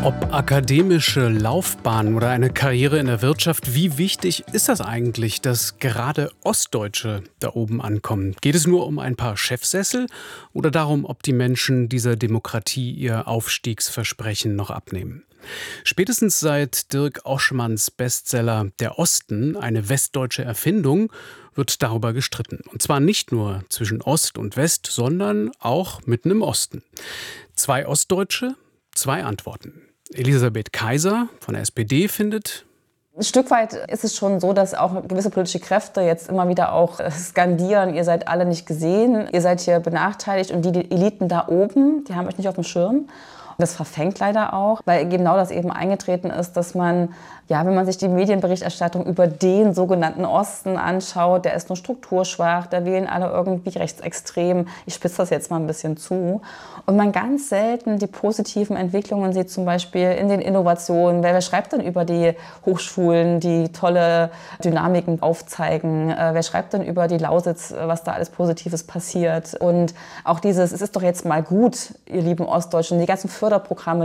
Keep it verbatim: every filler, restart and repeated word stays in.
Ob akademische Laufbahn oder eine Karriere in der Wirtschaft, wie wichtig ist das eigentlich, dass gerade Ostdeutsche da oben ankommen? Geht es nur um ein paar Chefsessel oder darum, ob die Menschen dieser Demokratie ihr Aufstiegsversprechen noch abnehmen? Spätestens seit Dirk Oschmanns Bestseller Der Osten, eine westdeutsche Erfindung, wird darüber gestritten. Und zwar nicht nur zwischen Ost und West, sondern auch mitten im Osten. Zwei Ostdeutsche, zwei Antworten. Elisabeth Kaiser von der S P D findet: Ein Stück weit ist es schon so, dass auch gewisse politische Kräfte jetzt immer wieder auch skandieren, ihr seid alle nicht gesehen, ihr seid hier benachteiligt und die Eliten da oben, die haben euch nicht auf dem Schirm. Das verfängt leider auch, weil genau das eben eingetreten ist, dass man, ja, wenn man sich die Medienberichterstattung über den sogenannten Osten anschaut, der ist nur strukturschwach, da wählen alle irgendwie rechtsextrem. Ich spitze das jetzt mal ein bisschen zu. Und man ganz selten die positiven Entwicklungen sieht, zum Beispiel in den Innovationen. Wer, wer schreibt denn über die Hochschulen, die tolle Dynamiken aufzeigen? Äh, wer schreibt denn über die Lausitz, was da alles Positives passiert? Und auch dieses, es ist doch jetzt mal gut, ihr lieben Ostdeutschen, die ganzen Förderprogramme,